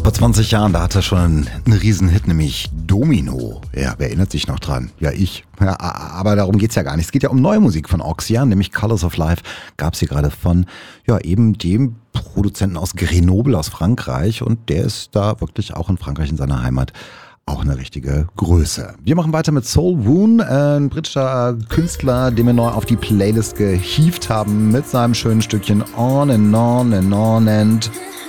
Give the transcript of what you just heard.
Vor 20 Jahren, da hatte er schon einen Riesenhit, nämlich Domino. Ja, wer erinnert sich noch dran? Ja, ich. Ja, aber darum geht's ja gar nicht. Es geht ja um neue Musik von Oxia, nämlich Colors of Life. Gab's hier gerade von, ja, eben dem Produzenten aus Grenoble aus Frankreich. Und der ist da wirklich auch in Frankreich in seiner Heimat auch eine richtige Größe. Wir machen weiter mit Soul Woon, ein britischer Künstler, den wir neu auf die Playlist gehievt haben mit seinem schönen Stückchen On and On and On and